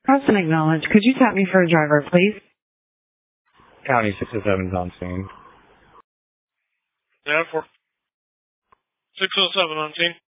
Preston acknowledge. Could you tap me for a driver, please? County 607 is on scene. Yeah, 607 on scene.